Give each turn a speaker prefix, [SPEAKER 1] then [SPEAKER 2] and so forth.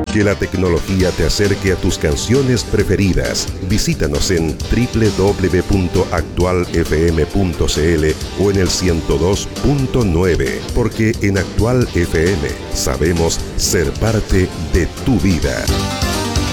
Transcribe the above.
[SPEAKER 1] Que la tecnología te acerque a tus canciones preferidas. Visítanos en www.actualfm.cl o en el 102.9, porque en Actual FM sabemos ser parte de tu vida.